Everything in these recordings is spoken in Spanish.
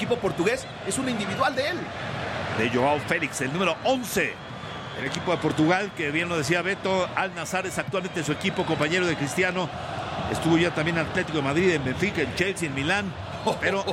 equipo portugués es una individual de él. De Joao Félix, el número 11. El equipo de Portugal, que bien lo decía Beto, Al-Nassr es actualmente su equipo, compañero de Cristiano. Estuvo ya también en Atlético de Madrid, en Benfica, en Chelsea, en Milán. Pero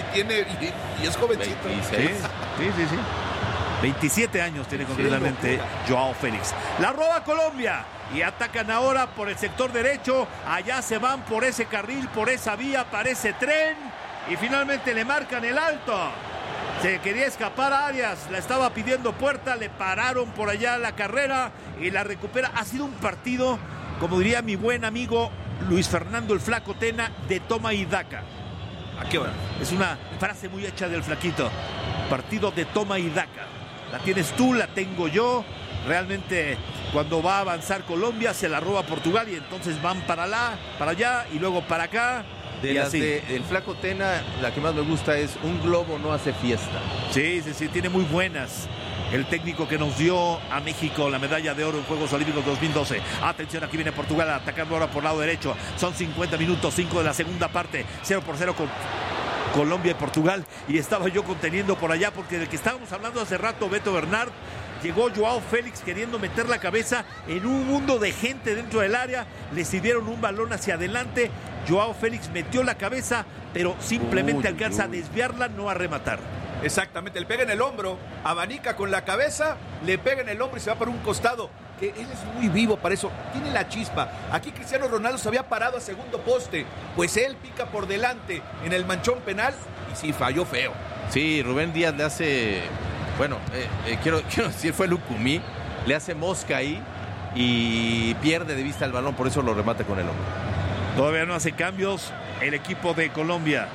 y es jovencito. 26. Sí. 27 años tiene concretamente Joao Félix. La roba Colombia y atacan ahora por el sector derecho. Allá se van por ese carril, por esa vía, para ese tren. Y finalmente le marcan el alto. Se quería escapar a Arias, la estaba pidiendo puerta, le pararon por allá la carrera y la recupera. Ha sido un partido, como diría mi buen amigo Luis Fernando el Flaco Tena, de toma y daca. ¿A qué hora? Es una frase muy hecha del Flaquito. Partido de toma y daca. La tienes tú, la tengo yo. Realmente cuando va a avanzar Colombia se la roba Portugal y entonces van para allá y luego para acá. De las del Flaco Tena, la que más me gusta es un globo no hace fiesta. Sí, tiene muy buenas. El técnico que nos dio a México la medalla de oro en Juegos Olímpicos 2012. Atención, aquí viene Portugal atacando ahora por lado derecho. Son 50 minutos, 5 de la segunda parte. 0-0 con Colombia y Portugal. Y estaba yo conteniendo por allá porque del que estábamos hablando hace rato, Beto Bernard, llegó Joao Félix queriendo meter la cabeza en un mundo de gente dentro del área. Le sirvieron un balón hacia adelante. Joao Félix metió la cabeza, pero simplemente alcanza a desviarla, no a rematar. Exactamente, le pega en el hombro, abanica con la cabeza, le pega en el hombro y se va para un costado. Que él es muy vivo para eso, tiene la chispa. Aquí Cristiano Ronaldo se había parado a segundo poste, pues él pica por delante en el manchón penal y sí, falló feo. Sí, Rubén Díaz le hace, quiero decir, fue Lucumí, le hace mosca ahí y pierde de vista el balón, por eso lo remata con el hombro. Todavía no hace cambios el equipo de Colombia.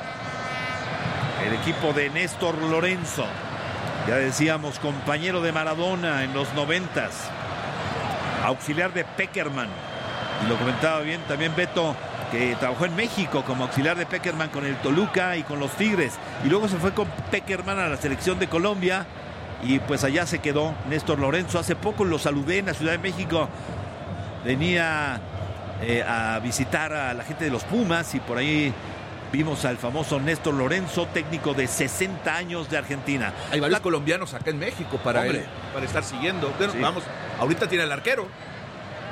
El equipo de Néstor Lorenzo. Ya decíamos, compañero de Maradona en los 90s. Auxiliar de Pekerman. Y lo comentaba bien también Beto, que trabajó en México como auxiliar de Pekerman con el Toluca y con los Tigres. Y luego se fue con Pekerman a la selección de Colombia. Y pues allá se quedó Néstor Lorenzo. Hace poco lo saludé en la Ciudad de México. Venía a visitar a la gente de los Pumas y por ahí vimos al famoso Néstor Lorenzo, técnico de 60 años de Argentina. Hay varios colombianos acá en México para estar siguiendo. Bueno, vamos, ahorita tiene el arquero.